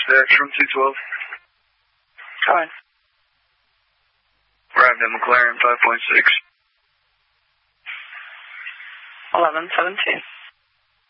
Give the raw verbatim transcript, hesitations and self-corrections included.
dispatch from two twelve. Fine. Arrived at McLaren five point six. eleven seventeen.